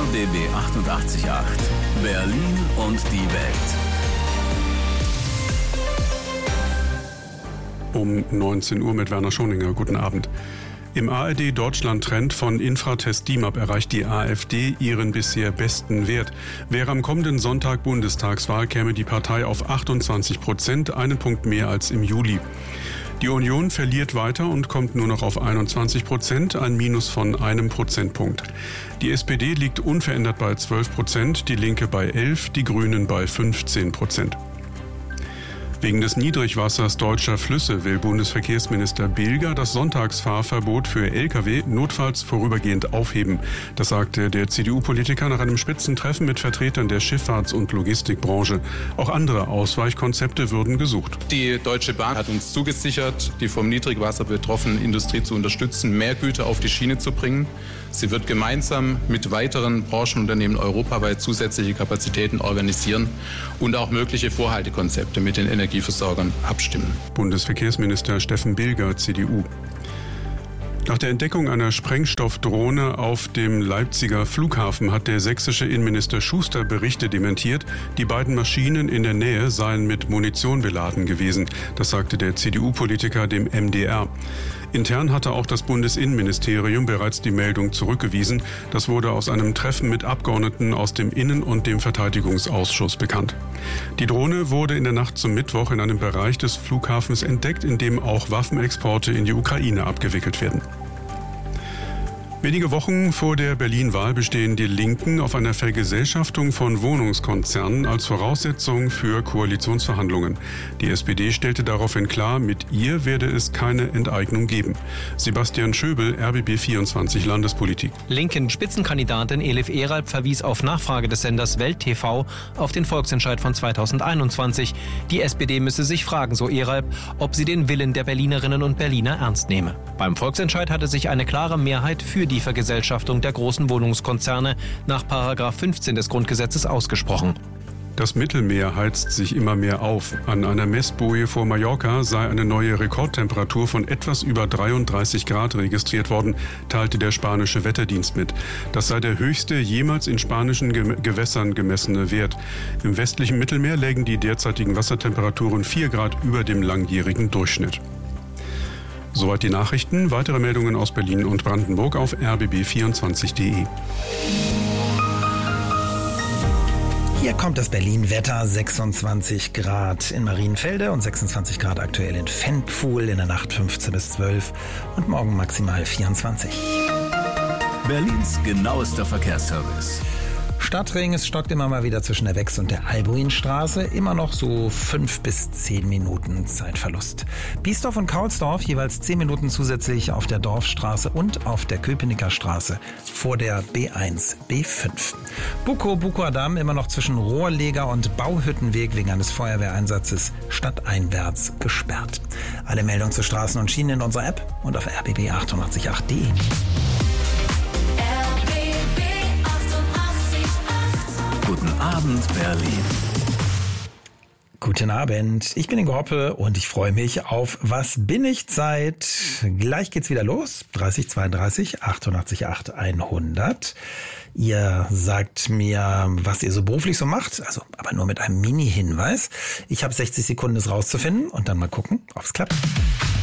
RBB 88.8 Berlin und die Welt. Um 19 Uhr mit Werner Schoninger. Guten Abend. Im ARD-Deutschland-Trend von Infratest DIMAP erreicht die AfD ihren bisher besten Wert. Wäre am kommenden Sonntag Bundestagswahl, käme die Partei auf 28%, einen Punkt mehr als im Juli. Die Union verliert weiter und kommt nur noch auf 21%, ein Minus von einem Prozentpunkt. Die SPD liegt unverändert bei 12%, die Linke bei 11%, die Grünen bei 15%. Wegen des Niedrigwassers deutscher Flüsse will Bundesverkehrsminister Bilger das Sonntagsfahrverbot für Lkw notfalls vorübergehend aufheben. Das sagte der CDU-Politiker nach einem Spitzentreffen mit Vertretern der Schifffahrts- und Logistikbranche. Auch andere Ausweichkonzepte würden gesucht. Die Deutsche Bahn hat uns zugesichert, die vom Niedrigwasser betroffene Industrie zu unterstützen, mehr Güter auf die Schiene zu bringen. Sie wird gemeinsam mit weiteren Branchenunternehmen europaweit zusätzliche Kapazitäten organisieren und auch mögliche Vorhaltekonzepte mit den Energieversorgern abstimmen. Bundesverkehrsminister Steffen Bilger, CDU. Nach der Entdeckung einer Sprengstoffdrohne auf dem Leipziger Flughafen hat der sächsische Innenminister Schuster Berichte dementiert, die beiden Maschinen in der Nähe seien mit Munition beladen gewesen. Das sagte der CDU-Politiker dem MDR. Intern hatte auch das Bundesinnenministerium bereits die Meldung zurückgewiesen. Das wurde aus einem Treffen mit Abgeordneten aus dem Innen- und dem Verteidigungsausschuss bekannt. Die Drohne wurde in der Nacht zum Mittwoch in einem Bereich des Flughafens entdeckt, in dem auch Waffenexporte in die Ukraine abgewickelt werden. Wenige Wochen vor der Berlin-Wahl bestehen die Linken auf einer Vergesellschaftung von Wohnungskonzernen als Voraussetzung für Koalitionsverhandlungen. Die SPD stellte daraufhin klar, mit ihr werde es keine Enteignung geben. Sebastian Schöbel, RBB 24 Landespolitik. Linken Spitzenkandidatin Elif Eralp verwies auf Nachfrage des Senders Welt TV auf den Volksentscheid von 2021. Die SPD müsse sich fragen, so Eralp, ob sie den Willen der Berlinerinnen und Berliner ernst nehme. Beim Volksentscheid hatte sich eine klare Mehrheit für die Vergesellschaftung der großen Wohnungskonzerne nach § 15 des Grundgesetzes ausgesprochen. Das Mittelmeer heizt sich immer mehr auf. An einer Messboje vor Mallorca sei eine neue Rekordtemperatur von etwas über 33 Grad registriert worden, teilte der spanische Wetterdienst mit. Das sei der höchste jemals in spanischen Gewässern gemessene Wert. Im westlichen Mittelmeer lägen die derzeitigen Wassertemperaturen 4 Grad über dem langjährigen Durchschnitt. Soweit die Nachrichten. Weitere Meldungen aus Berlin und Brandenburg auf rbb24.de. Hier kommt das Berlin-Wetter, 26 Grad in Marienfelde und 26 Grad aktuell in Ventpfuhl, in der Nacht 15 bis 12 und morgen maximal 24. Berlins genauester Verkehrsservice. Stadtring, es stockt immer mal wieder zwischen der Wex und der Albuinstraße. Immer noch so 5 bis 10 Minuten Zeitverlust. Biesdorf und Kaulsdorf jeweils 10 Minuten zusätzlich auf der Dorfstraße und auf der Köpenicker Straße vor der B1, B5. Bukow Damm immer noch zwischen Rohrleger und Bauhüttenweg wegen eines Feuerwehreinsatzes stadteinwärts gesperrt. Alle Meldungen zu Straßen und Schienen in unserer App und auf rbb888.de. Guten Abend, Berlin. Guten Abend, ich bin Ingo Hoppe und ich freue mich auf Was bin ich Zeit. Gleich geht's wieder los, 30 32 88 8 100. Ihr sagt mir, was ihr so beruflich so macht, also aber nur mit einem Mini-Hinweis. Ich habe 60 Sekunden, es rauszufinden und dann mal gucken, ob es klappt.